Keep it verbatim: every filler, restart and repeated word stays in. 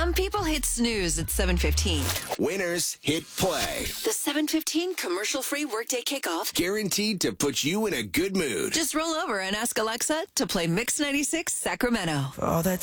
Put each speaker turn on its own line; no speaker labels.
Some people hit snooze at seven fifteen.
Winners hit play.
The seven fifteen commercial-free workday kickoff.
Guaranteed to put you in a good mood.
Just roll over and ask Alexa to play Mix ninety-six Sacramento.
Oh, that